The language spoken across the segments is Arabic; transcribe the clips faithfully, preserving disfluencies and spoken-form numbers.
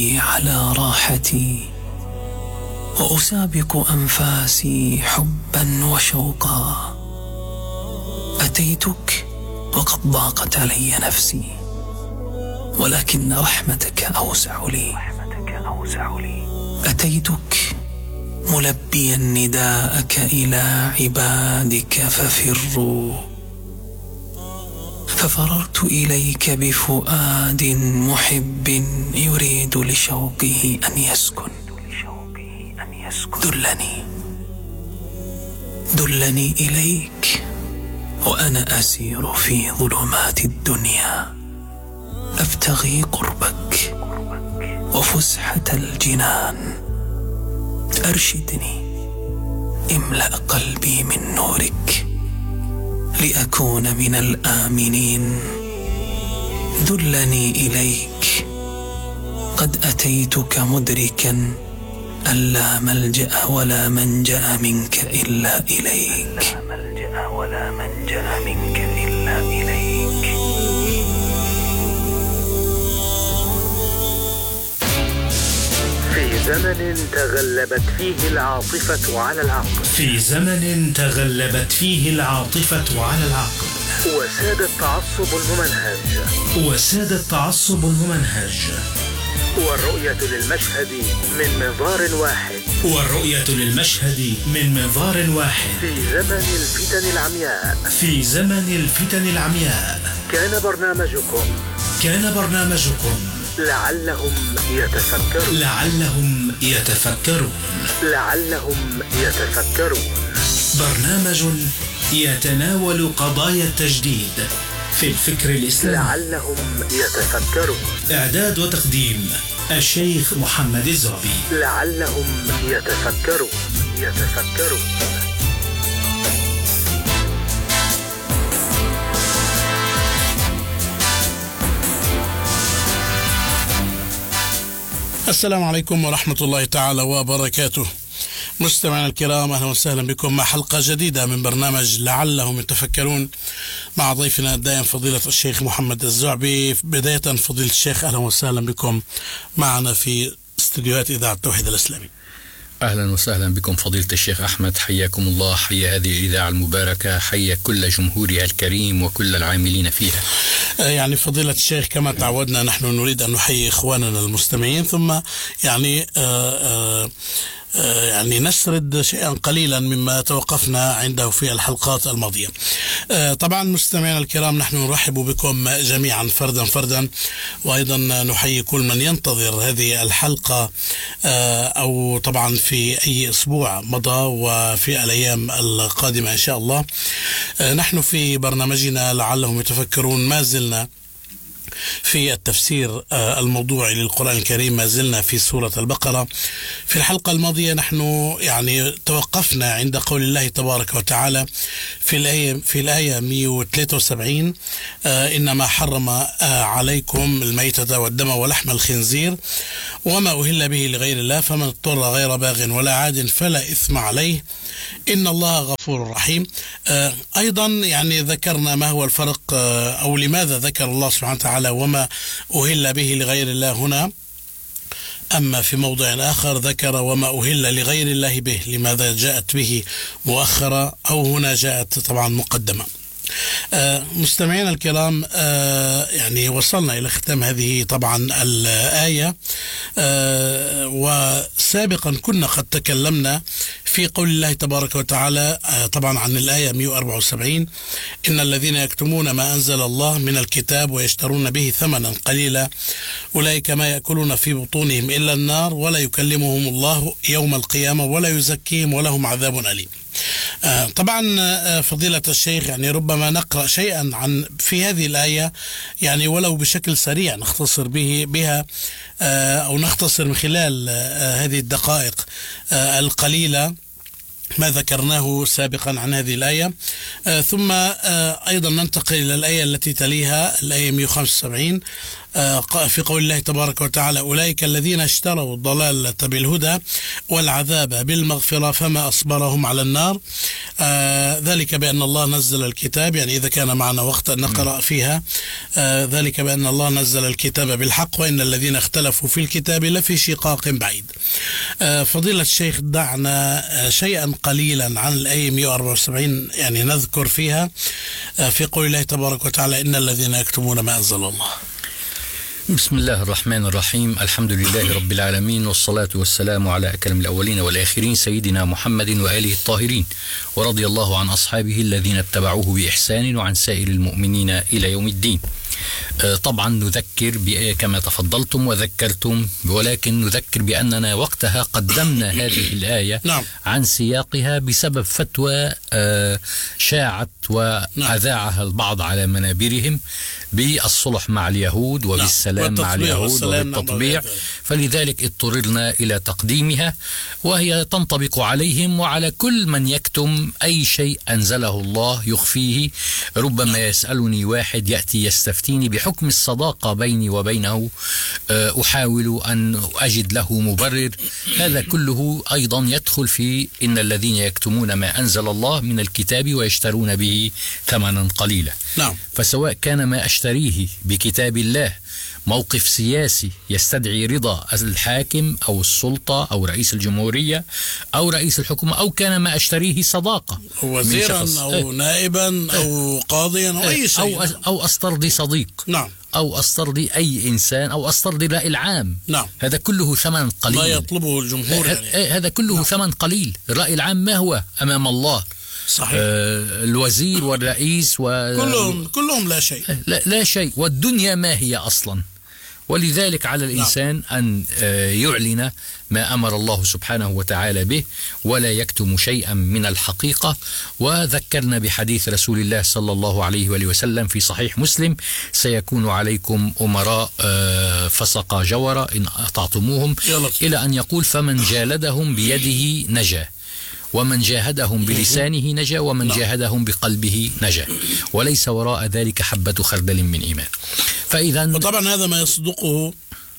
على راحتي وأسابق أنفاسي حبا وشوقا. أتيتك وقد ضاقت علي نفسي، ولكن رحمتك أوسع لي. أتيتك ملبيا نداءك إلى عبادك ففروا، ففررت إليك بفؤاد محب يريد لشوقه أن يسكن. دلني دلني إليك وأنا أسير في ظلمات الدنيا، أبتغي قربك وفسحة الجنان. أرشدني، املأ قلبي من نورك لأكون من الآمنين. دلني إليك، قد أتيتك مدركا أن لا ملجأ ولا منجأ منك إلا إليك. لا ملجأ ولا منجأ منك إلا إليك. في زمن تغلبت فيه العاطفة على العقل في زمن تغلبت فيه العاطفة على العقل وساد التعصب الممنهج وساد التعصب الممنهج والرؤية للمشهد من منظار واحد والرؤية للمشهد من منظار واحد في زمن الفتن العمياء في زمن الفتن العمياء كان برنامجكم كان برنامجكم لعلهم يتفكرون لعلهم يتفكرون لعلهم يتفكرون برنامج يتناول قضايا التجديد في الفكر الإسلامي. لعلهم يتفكرون. إعداد وتقديم الشيخ محمد الزعبي. لعلهم يتفكرون يتفكرون السلام عليكم ورحمة الله تعالى وبركاته. مستمعينا الكرام، أهلا وسهلا بكم مع حلقة جديدة من برنامج لعلهم يتفكرون مع ضيفنا الدائم فضيلة الشيخ محمد الزعبي. بداية فضيلة الشيخ، أهلا وسهلا بكم معنا في استديوهات إذاعة التوحيد الإسلامي. أهلا وسهلا بكم فضيلة الشيخ أحمد، حياكم الله، حيا هذه الإذاعة المباركة، حيا كل جمهورها الكريم وكل العاملين فيها. يعني فضيلة الشيخ، كما تعودنا نحن نريد أن نحيي إخواننا المستمعين، ثم يعني آآ آآ يعني نسرد شيئا قليلا مما توقفنا عنده في الحلقات الماضية. طبعا مستمعينا الكرام، نحن نرحب بكم جميعا فردا فردا، وأيضا نحيي كل من ينتظر هذه الحلقة أو طبعا في أي أسبوع مضى وفي الأيام القادمة إن شاء الله. نحن في برنامجنا لعلهم يتفكرون ما زلنا في التفسير الموضوعي للقرآن الكريم، ما زلنا في سورة البقرة. في الحلقة الماضية نحن يعني توقفنا عند قول الله تبارك وتعالى في الآية في الآية مئة وثلاثة وسبعين: إنما حرم عليكم الميتة والدم ولحم الخنزير وما أهل به لغير الله فمن اضطر غير باغ ولا عاد فلا إثم عليه إن الله غفور رحيم. أيضا يعني ذكرنا ما هو الفرق أو لماذا ذكر الله سبحانه وتعالى وما أهل به لغير الله هنا، أما في موضع آخر ذكر وما أهل لغير الله به، لماذا جاءت به مؤخرة أو هنا جاءت طبعا مقدمة. آه مستمعينا الكرام، آه يعني وصلنا إلى ختام هذه طبعا الآية، آه وسابقا كنا قد تكلمنا في قول الله تبارك وتعالى آه طبعا عن الآية مئة وأربعة وسبعين: إن الذين يكتمون ما أنزل الله من الكتاب ويشترون به ثمنا قليلا أولئك ما يأكلون في بطونهم إلا النار ولا يكلمهم الله يوم القيامة ولا يزكيهم ولهم عذاب أليم. آه طبعا آه فضيلة الشيخ، يعني ربما نقرأ شيئا عن في هذه الآية، يعني ولو بشكل سريع نختصر به بها آه أو نختصر من خلال آه هذه الدقائق آه القليلة ما ذكرناه سابقا عن هذه الآية. آه ثم آه أيضا ننتقل إلى الآية التي تليها، الآية مئة وخمسة وسبعين، آه في قول الله تبارك وتعالى: أولئك الذين اشتروا الضلالة بالهدى والعذاب بالمغفرة فما أصبرهم على النار. آه ذلك بأن الله نزل الكتاب، يعني إذا كان معنا وقت أن نقرأ فيها، آه ذلك بأن الله نزل الكتاب بالحق وإن الذين اختلفوا في الكتاب لفي شقاق بعيد. آه فضيلة الشيخ، دعنا آه شيئا قليلا عن الآية مئة وأربعة وسبعين يعني نذكر فيها آه في قول الله تبارك وتعالى: إن الذين يكتمون ما أنزل الله. بسم الله الرحمن الرحيم. الحمد لله رب العالمين، والصلاة والسلام على أكرم الأولين والآخرين سيدنا محمد وآله الطاهرين، ورضي الله عن أصحابه الذين اتبعوه بإحسان وعن سائر المؤمنين إلى يوم الدين. طبعا نذكر كما تفضلتم وذكرتم، ولكن نذكر بأننا وقتها قدمنا هذه الآية نعم. عن سياقها بسبب فتوى شاعت وأذاعها البعض على منابرهم بالصلح مع اليهود وبالسلام نعم. مع اليهود وبالتطبيع، فلذلك اضطررنا إلى تقديمها، وهي تنطبق عليهم وعلى كل من يكتم أي شيء أنزله الله يخفيه. ربما يسألني واحد يأتي يستفتيني بحكم الصداقة بيني وبينه، أحاول أن أجد له مبرر، هذا كله أيضا يدخل في إن الذين يكتمون ما أنزل الله من الكتاب ويشترون به ثمنا قليلا نعم. فسواء كان ما أشتريه بكتاب الله موقف سياسي يستدعي رضا الحاكم أو السلطة أو رئيس الجمهورية أو رئيس الحكومة، أو كان ما أشتريه صداقة وزيرا أو اه نائبا أو قاضيا أو أي شيء، أو, أو أسترضي صديق نعم، أو أسترضي أي إنسان، أو أسترضي الرأي العام نعم. هذا كله ثمن قليل، ما يطلبه الجمهور يعني. هذا كله نعم. ثمن قليل. الرأي العام ما هو أمام الله؟ صحيح. آه الوزير والرئيس و... كلهم كلهم لا شيء، لا, لا شيء. والدنيا ما هي أصلا؟ ولذلك على الإنسان نعم. أن يعلن ما أمر الله سبحانه وتعالى به ولا يكتم شيئا من الحقيقة. وذكرنا بحديث رسول الله صلى الله عليه وآله وسلم في صحيح مسلم: سيكون عليكم أمراء فسقى جورا إن أطعتموهم، إلى أن يقول: فمن جالدهم بيده نجا، ومن جاهدهم بلسانه نجا، ومن لا. جاهدهم بقلبه نجا، وليس وراء ذلك حبة خردل من إيمان. فإذا وطبعا هذا ما يصدقه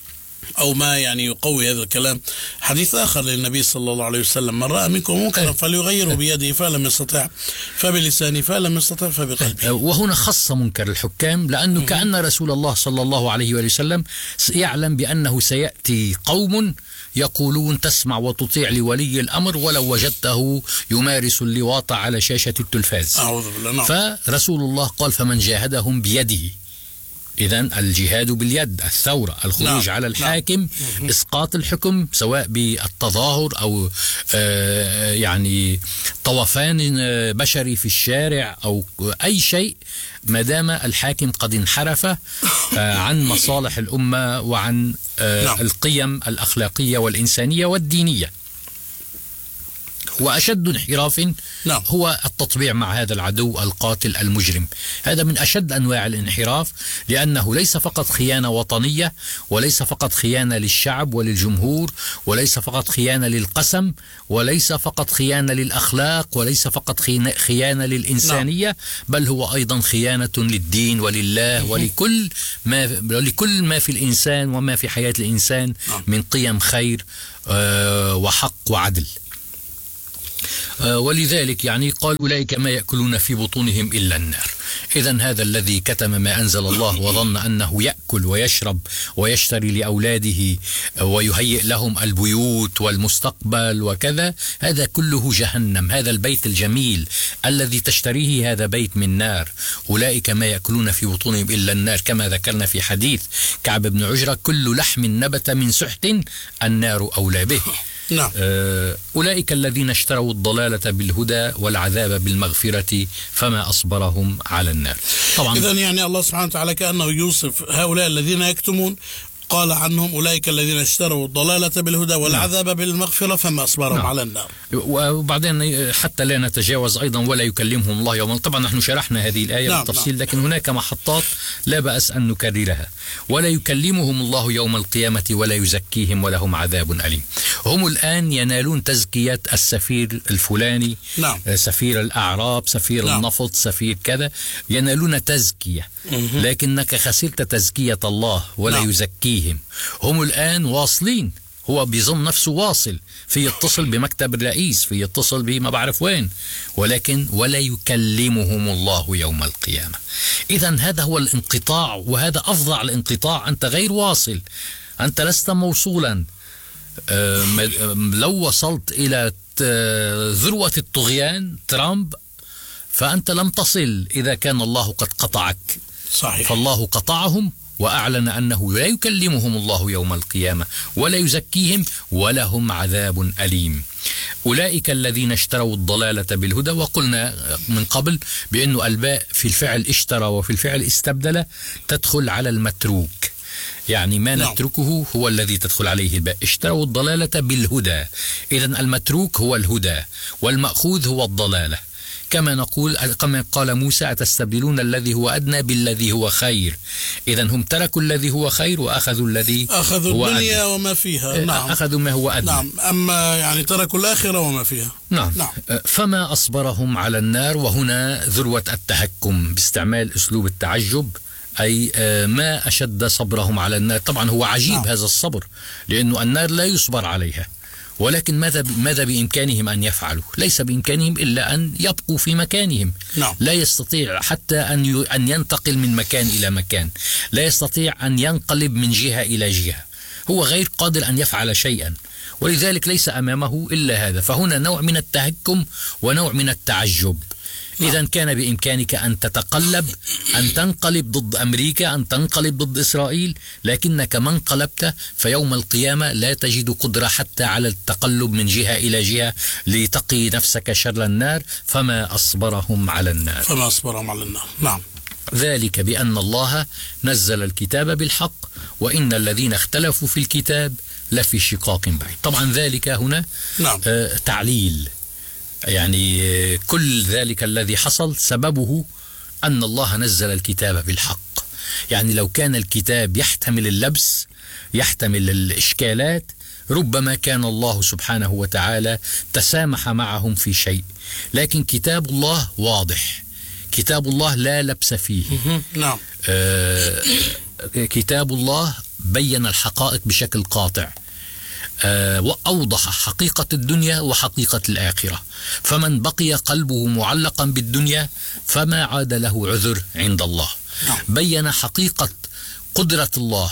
أو ما يعني يقوي هذا الكلام حديث آخر للنبي صلى الله عليه وسلم: من رأى منكم منكرا فليغيره بيده فلم يستطع فبلسانه فلم يستطع فبقلبه. وهنا خص منكر الحكام، لأنه م- كأن رسول الله صلى الله عليه وسلم يعلم بأنه سيأتي قوم يقولون: تسمع وتطيع لولي الأمر ولو وجدته يمارس اللواط على شاشة التلفاز. أعوذ بالله. نعم. فرسول الله قال: فمن جاهدهم بيده. إذن الجهاد باليد، الثورة، الخروج نعم. على الحاكم، نعم. إسقاط الحكم سواء بالتظاهر أو آه يعني طوفان بشري في الشارع أو أي شيء، ما دام الحاكم قد انحرف آه عن مصالح الأمة وعن آه نعم. القيم الأخلاقية والإنسانية والدينية. وأشد انحراف نعم. هو التطبيع مع هذا العدو القاتل المجرم. هذا من أشد أنواع الانحراف، لأنه ليس فقط خيانة وطنية، وليس فقط خيانة للشعب وللجمهور، وليس فقط خيانة للقسم، وليس فقط خيانة للأخلاق، وليس فقط خيانة للإنسانية، نعم. بل هو أيضا خيانة للدين ولله ولكل ما ولكل ما في الإنسان وما في حياة الإنسان نعم. من قيم خير آه وحق وعدل. ولذلك يعني قال: أولئك ما يأكلون في بطونهم إلا النار. إذن هذا الذي كتم ما أنزل الله وظن أنه يأكل ويشرب ويشتري لأولاده ويهيئ لهم البيوت والمستقبل وكذا، هذا كله جهنم. هذا البيت الجميل الذي تشتريه هذا بيت من نار. أولئك ما يأكلون في بطونهم إلا النار، كما ذكرنا في حديث كعب بن عجرة: كل لحم نبت من سحت النار أولى به. نعم. أولئك الذين اشتروا الضلالة بالهدى والعذاب بالمغفرة فما أصبرهم على النار. طبعا إذن يعني الله سبحانه وتعالى كأنه يوصف هؤلاء الذين يكتمون، قال عنهم أولئك الذين اشتروا الضلالة بالهدى والعذاب نعم. بالمغفرة فما أصبرهم نعم. على النار. وبعدين حتى لا نتجاوز أيضا ولا يكلمهم الله يوم. طبعا نحن شرحنا هذه الآية نعم. بالتفصيل نعم. لكن هناك محطات لا بأس أن نكررها. ولا يكلمهم الله يوم القيامة ولا يزكيهم ولهم عذاب أليم. هم الآن ينالون تزكية السفير الفلاني نعم. سفير الأعراب، سفير نعم. النفط، سفير كذا، ينالون تزكية، لكنك خسرت تزكية الله ولا نعم. يزكيهم. هم الآن واصلين، هو بيظن نفسه واصل، في يتصل بمكتب الرئيس، في يتصل بما بعرف وين، ولكن ولا يكلمهم الله يوم القيامة. إذن هذا هو الانقطاع، وهذا أفظع الانقطاع. أنت غير واصل، أنت لست موصولا. لو وصلت إلى ذروة الطغيان ترامب فأنت لم تصل إذا كان الله قد قطعك. صحيح. فالله قطعهم وأعلن أنه لا يكلمهم الله يوم القيامة ولا يزكيهم ولهم عذاب أليم. أولئك الذين اشتروا الضلالة بالهدى. وقلنا من قبل بأن الباء في الفعل اشترى وفي الفعل استبدل تدخل على المتروك، يعني ما نعم. نتركه هو الذي تدخل عليه الباء. اشتروا الضلالة بالهدى، إذن المتروك هو الهدى والمأخوذ هو الضلالة. كما نقول كما قال موسى أتستبدلون الذي هو أدنى بالذي هو خير. إذن هم تركوا الذي هو خير وأخذوا الذي أخذوا هو الدنيا أدنى. وما فيها نعم. أخذوا ما هو أدنى نعم. أما يعني تركوا الآخرة وما فيها نعم. نعم. فما أصبرهم على النار. وهنا ذروة التهكم باستعمال أسلوب التعجب، أي ما أشد صبرهم على النار. طبعا هو عجيب نعم. هذا الصبر، لأنه النار لا يصبر عليها، ولكن ماذا ماذا بإمكانهم أن يفعلوا؟ ليس بإمكانهم إلا أن يبقوا في مكانهم نعم. لا يستطيع حتى أن أن ينتقل من مكان إلى مكان، لا يستطيع أن ينقلب من جهة إلى جهة، هو غير قادر أن يفعل شيئا، ولذلك ليس أمامه إلا هذا. فهنا نوع من التهكم ونوع من التعجب. إذا كان بإمكانك أن تتقلب، أن تنقلب ضد أمريكا، أن تنقلب ضد إسرائيل، لكنك ما انقلبت، فيوم القيامة لا تجد قدرة حتى على التقلب من جهة إلى جهة لتقي نفسك شر النار. فما أصبرهم على النار فما أصبرهم على النار نعم. ذلك بأن الله نزل الكتاب بالحق وإن الذين اختلفوا في الكتاب لفي شقاق بعيد. طبعا ذلك هنا نعم. آه تعليل، يعني كل ذلك الذي حصل سببه أن الله نزل الكتاب بالحق. يعني لو كان الكتاب يحتمل اللبس، يحتمل الإشكالات، ربما كان الله سبحانه وتعالى تسامح معهم في شيء، لكن كتاب الله واضح، كتاب الله لا لبس فيه نعم. آه كتاب الله بين الحقائق بشكل قاطع، أه وأوضح حقيقة الدنيا وحقيقة الآخرة. فمن بقي قلبه معلقا بالدنيا فما عاد له عذر عند الله. نعم. بين حقيقة قدرة الله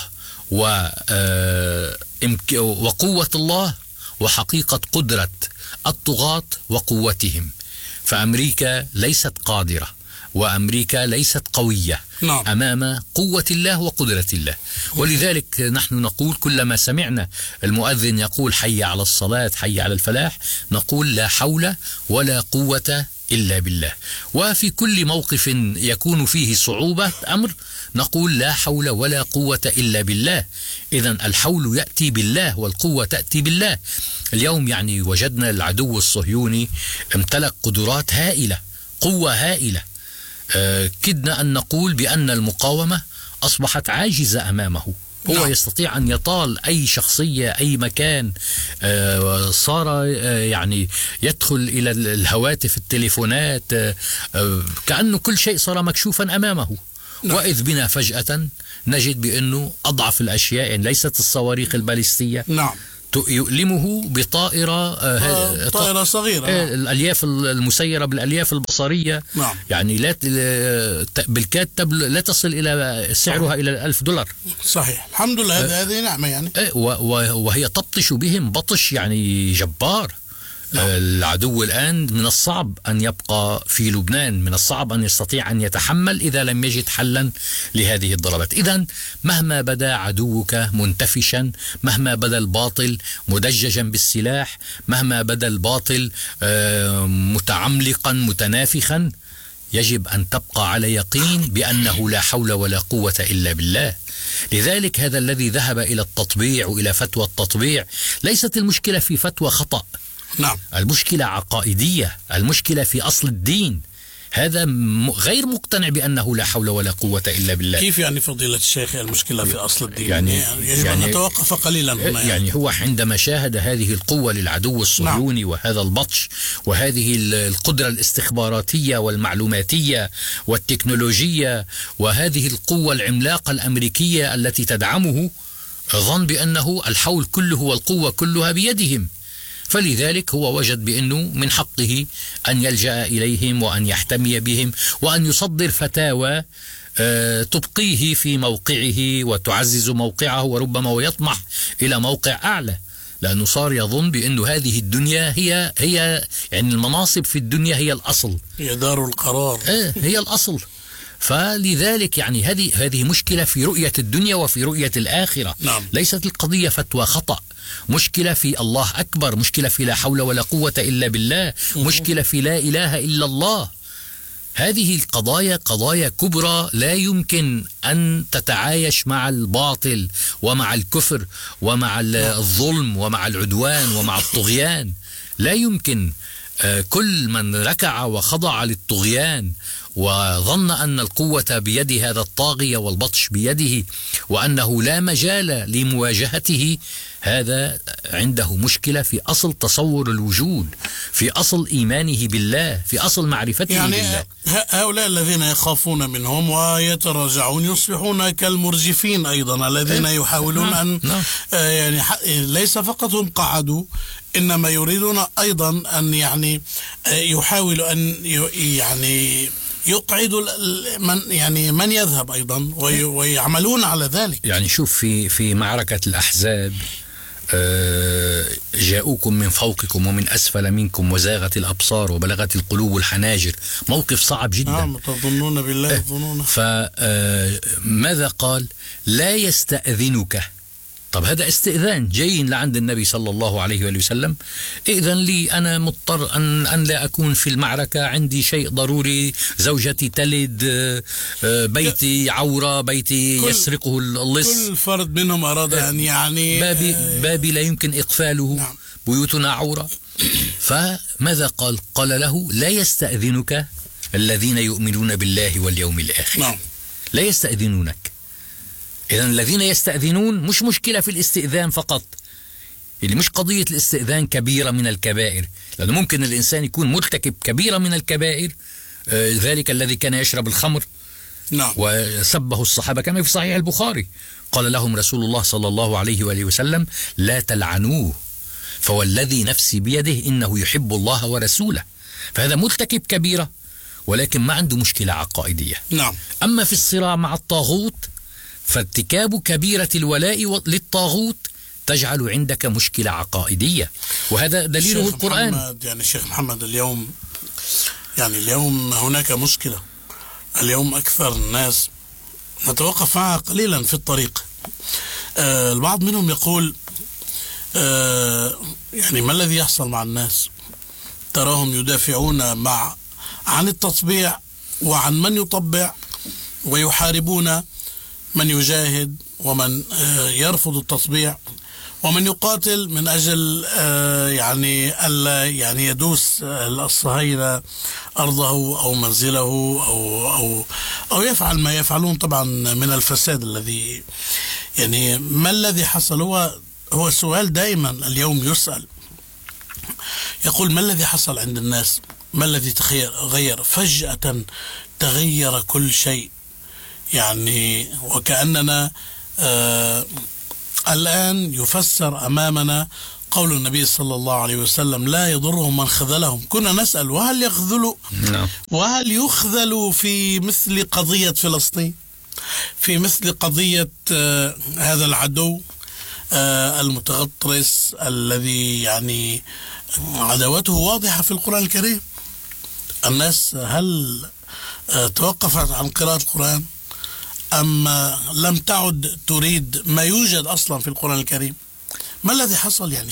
وقوة الله وحقيقة قدرة الطغاة وقوتهم. فأمريكا ليست قادرة وأمريكا ليست قوية نعم. أمام قوة الله وقدرة الله. ولذلك نحن نقول كلما سمعنا المؤذن يقول حي على الصلاة حي على الفلاح نقول لا حول ولا قوة إلا بالله. وفي كل موقف يكون فيه صعوبة أمر نقول لا حول ولا قوة إلا بالله. إذن الحول يأتي بالله والقوة تأتي بالله. اليوم يعني وجدنا العدو الصهيوني امتلك قدرات هائلة، قوة هائلة. أه كدنا أن نقول بأن المقاومة أصبحت عاجزة أمامه. هو نعم. يستطيع أن يطال أي شخصية أي مكان. آه صار آه يعني يدخل إلى الهواتف التليفونات، آه آه كأنه كل شيء صار مكشوفا أمامه. نعم. وإذ بنا فجأة نجد بأنه أضعف الأشياء، يعني ليست الصواريخ الباليستية نعم. يؤلمه بطائرة آه طائرة صغيرة آه نعم. الألياف المسيرة بالألياف البصرية نعم. يعني لا بالكاد لا تصل إلى سعرها صحيح. إلى ألف دولار صحيح. الحمد لله آه هذه نعمة يعني آه وهي تبطش بهم بطش يعني جبار. نعم. العدو الآن من الصعب أن يبقى في لبنان، من الصعب أن يستطيع أن يتحمل إذا لم يجد حلا لهذه الضربات. إذن مهما بدا عدوك منتفشا، مهما بدا الباطل مدججا بالسلاح، مهما بدا الباطل متعملقا متنافخا، يجب أن تبقى على يقين بأنه لا حول ولا قوة إلا بالله. لذلك هذا الذي ذهب إلى التطبيع وإلى فتوى التطبيع، ليست المشكلة في فتوى خطأ، نعم. المشكلة عقائدية، المشكلة في أصل الدين. هذا غير مقتنع بأنه لا حول ولا قوة إلا بالله. كيف يعني فضيلة الشيخ المشكلة في أصل الدين؟ يعني يجب يعني أن نتوقف قليلا هنا. يعني, يعني هو عندما شاهد هذه القوة للعدو الصهيوني، نعم. وهذا البطش وهذه القدرة الاستخباراتية والمعلوماتية والتكنولوجية وهذه القوة العملاقة الأمريكية التي تدعمه، ظن بأنه الحول كله والقوة كلها بيدهم، فلذلك هو وجد بأنه من حقه أن يلجأ إليهم وأن يحتمي بهم وأن يصدر فتاوى تبقيه في موقعه وتعزز موقعه، وربما ويطمح إلى موقع أعلى، لأنه صار يظن بأنه هذه الدنيا هي هي يعني المناصب في الدنيا هي الأصل، هي دار القرار، هي الأصل. فلذلك يعني هذه هذه مشكلة في رؤية الدنيا وفي رؤية الآخرة. نعم. ليست القضية فتوى خطأ، مشكلة في الله أكبر، مشكلة في لا حول ولا قوة إلا بالله، مشكلة في لا إله إلا الله. هذه القضايا قضايا كبرى لا يمكن أن تتعايش مع الباطل ومع الكفر ومع الظلم ومع العدوان ومع الطغيان، لا يمكن. كل من ركع وخضع للطغيان وظن أن القوة بيد هذا الطاغية والبطش بيده وأنه لا مجال لمواجهته، هذا عنده مشكلة في أصل تصور الوجود، في أصل إيمانه بالله، في أصل معرفته يعني بالله. هؤلاء الذين يخافون منهم ويتراجعون يصبحون كالمرجفين أيضا الذين يحاولون أن نعم. يعني ليس فقط هم قعدوا، إنما يريدون أيضا أن يعني يحاولوا أن يعني يقعدوا من يعني من يذهب أيضا ويعملون على ذلك. يعني شوف في في معركة الأحزاب جاءوكم من فوقكم ومن أسفل منكم وزاغت الأبصار وبلغت القلوب الحناجر، موقف صعب جدا. نعم، تظنون بالله الظنون. فماذا قال؟ لا يستأذنك. طب هذا استئذان، جايين لعند النبي صلى الله عليه وآله وسلم، إذن لي أنا مضطر أن, أن لا أكون في المعركة، عندي شيء ضروري، زوجتي تلد، بيتي عورة، بيتي يسرقه اللص. كل فرد منهم أراد أن يعني بابي, بابي لا يمكن إقفاله. نعم. بيوتنا عورة. فماذا قال؟ قال له لا يستأذنك الذين يؤمنون بالله واليوم الآخر. نعم. لا يستأذنونك. إذن الذين يستأذنون مش مشكلة في الاستئذان فقط، اللي مش قضية الاستئذان كبيرة من الكبائر، لأنه ممكن الإنسان يكون مرتكب كبيرة من الكبائر، آه ذلك الذي كان يشرب الخمر. نعم. وسبه الصحابة كما في صحيح البخاري، قال لهم رسول الله صلى الله عليه وآله وسلم لا تلعنوه فوالذي نفسي بيده إنه يحب الله ورسوله. فهذا مرتكب كبيرة ولكن ما عنده مشكلة عقائدية. نعم. أما في الصراع مع الطاغوت فارتكاب كبيرة الولاء للطاغوت تجعل عندك مشكلة عقائدية، وهذا دليله القرآن. محمد يعني الشيخ محمد اليوم يعني اليوم هناك مشكلة. اليوم أكثر الناس نتوقف معها قليلا في الطريق. آه البعض منهم يقول آه يعني ما الذي يحصل مع الناس؟ تراهم يدافعون مع عن التطبيع وعن من يطبع، ويحاربون من يجاهد ومن يرفض التطبيع، ومن يقاتل من أجل يعني ألا يعني يدوس الصهاينة أرضه أو منزله أو أو أو يفعل ما يفعلون طبعا من الفساد الذي يعني ما الذي حصل. هو هو سؤال دائما اليوم يسأل، يقول ما الذي حصل عند الناس؟ ما الذي تغير؟ فجأة تغير كل شيء، يعني وكأننا آه الآن يفسر أمامنا قول النبي صلى الله عليه وسلم لا يضرهم من خذلهم. كنا نسأل وهل يخذلوا وهل يخذلوا في مثل قضية فلسطين، في مثل قضية آه هذا العدو آه المتغطرس الذي يعني عداوته واضحة في القرآن الكريم. الناس هل آه توقفت عن قراءة القرآن أم لم تعد تريد ما يوجد أصلا في القرآن الكريم؟ ما الذي حصل يعني شيخ؟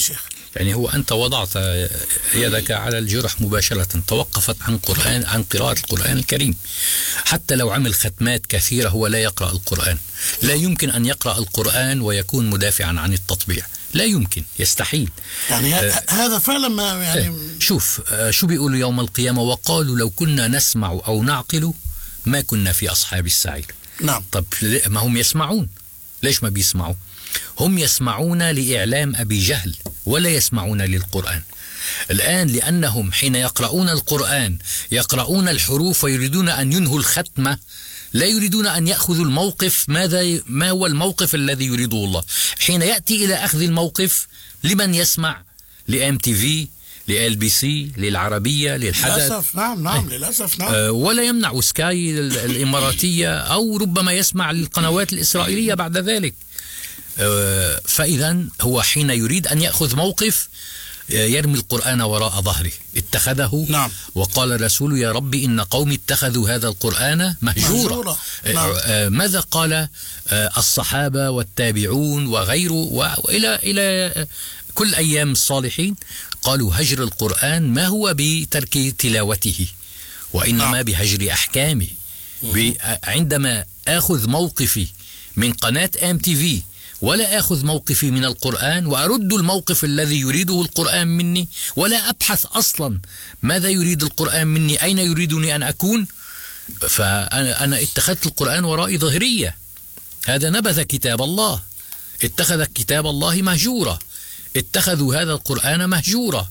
يعني هو أنت وضعت يدك على الجرح مباشرة، توقفت عن قرآن عن قراءة القرآن الكريم. حتى لو عمل ختمات كثيرة هو لا يقرأ القرآن. لا يمكن أن يقرأ القرآن ويكون مدافعا عن التطبيع، لا يمكن، يستحيل. يعني آه هذا فعلا ما يعني شوف آه شو بيقولوا يوم القيامة؟ وقالوا لو كنا نسمع أو نعقل ما كنا في أصحاب السعير. نعم. طب ما هم يسمعون، ليش ما بيسمعوا؟ هم يسمعون لإعلام أبي جهل ولا يسمعون للقرآن. الآن لأنهم حين يقرؤون القرآن يقرؤون الحروف ويريدون أن ينهوا الختمة، لا يريدون أن يأخذوا الموقف. ماذا ما هو الموقف الذي يريده الله؟ حين يأتي إلى أخذ الموقف لمن يسمع؟ لأم تي في، لإل بي سي، للعربية، للحدث. للأسف نعم نعم للأسف نعم. أه ولا يمنع سكاي الإماراتية، أو ربما يسمع للقنوات الإسرائيلية بعد ذلك. أه فإذا هو حين يريد أن يأخذ موقف يرمي القرآن وراء ظهره. اتخذه. نعم. وقال الرسول يا رب إن قوم اتخذوا هذا القرآن مهجورا. مهجورة. نعم. أه ماذا قال أه الصحابة والتابعون وغيره وإلى إلى كل أيام الصالحين؟ قالوا هجر القرآن ما هو بترك تلاوته، وإنما نعم. بهجر أحكامه. عندما أخذ موقفي من قناة أم تي في ولا أخذ موقفي من القرآن وأرد الموقف الذي يريده القرآن مني، ولا أبحث أصلا ماذا يريد القرآن مني، أين يريدني أن أكون، فأنا اتخذت القرآن وراء ظهرية. هذا نبذ كتاب الله، اتخذ كتاب الله مهجورا، اتخذوا هذا القرآن مهجورا.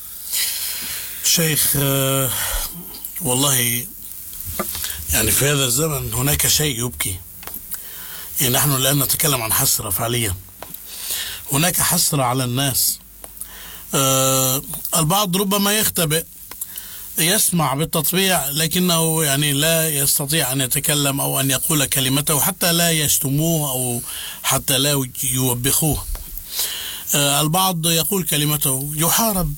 شيخ آه والله يعني في هذا الزمن هناك شيء يبكي. يعني نحن الآن نتكلم عن حسرة فعليا، هناك حسرة على الناس. آه البعض ربما يختبئ، يسمع بالتطبيع لكنه يعني لا يستطيع أن يتكلم أو أن يقول كلمته، حتى لا يشتموه أو حتى لا يوبخوه. آه البعض يقول كلمته يحارب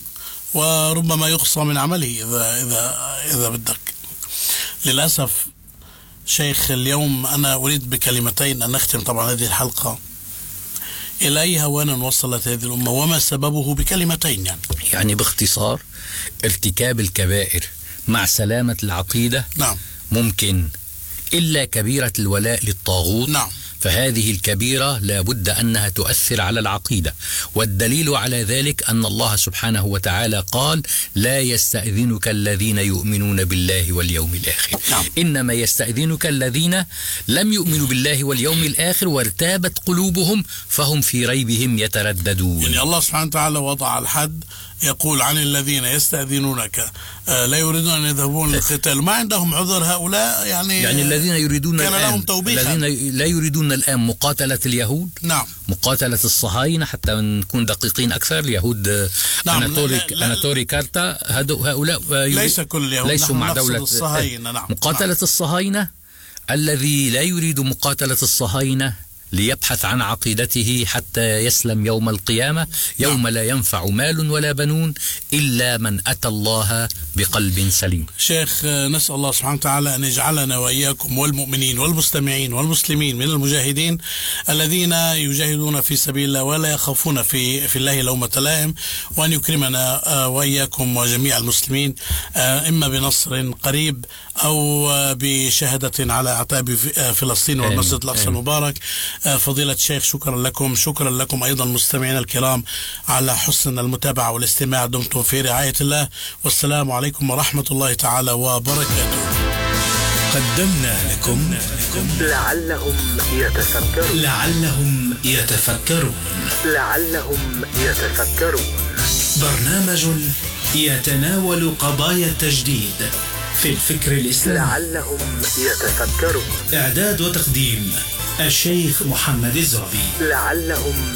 وربما يقصى من عمله إذا إذا إذا بدك. للأسف شيخ اليوم أنا أريد بكلمتين أن نختم طبعا هذه الحلقة. إلى أي هوان وصلت هذه الأمة وما سببه بكلمتين؟ يعني يعني باختصار ارتكاب الكبائر مع سلامة العقيدة. نعم. ممكن إلا كبيرة الولاء للطاغوت. نعم. فهذه الكبيرة لا بد أنها تؤثر على العقيدة، والدليل على ذلك أن الله سبحانه وتعالى قال لا يستأذنك الذين يؤمنون بالله واليوم الآخر. نعم. إنما يستأذنك الذين لم يؤمنوا بالله واليوم الآخر وارتابت قلوبهم فهم في ريبهم يترددون. يعني الله سبحانه وتعالى وضع الحد، يقول عن الذين يستأذنونك آه لا يريدون أن يذهبون للقتال، ما عندهم عذر هؤلاء. يعني يعني الذين يريدون كان الآن لهم توبيخا. الذين لا يريدون الآن مقاتلة اليهود. نعم. مقاتلة الصهاينة، حتى نكون دقيقين أكثر. اليهود نعم. أناتولي أناتولي كارتا هؤلاء ليس كل اليهود ليسوا مع دولة الصهاينة. نعم. مقاتلة نعم. الصهاينة، الذي لا يريد مقاتلة الصهاينة ليبحث عن عقيدته حتى يسلم يوم القيامة، يوم لا ينفع مال ولا بنون إلا من أتى الله بقلب سليم. شيخ نسأل الله سبحانه وتعالى أن يجعلنا وإياكم والمؤمنين والمستمعين والمسلمين من المجاهدين الذين يجاهدون في سبيل الله ولا يخافون في في الله لومة لائم، وأن يكرمنا وإياكم وجميع المسلمين إما بنصر قريب أو بشهادة على أعتاب فلسطين والمسجد الأقصى المبارك. فضيلة الشيخ شكرا لكم، شكرا لكم أيضا مستمعينا الكرام على حسن المتابعة والاستماع. دمتم في رعاية الله، والسلام عليكم ورحمة الله تعالى وبركاته. قدمنا لكم لعلهم يتفكرون لعلهم يتفكرون لعلهم يتفكرون برنامج يتناول قضايا التجديد في الفكر الإسلامي. لعلهم يتفكرون. إعداد وتقديم الشيخ محمد الزعبي. لعلهم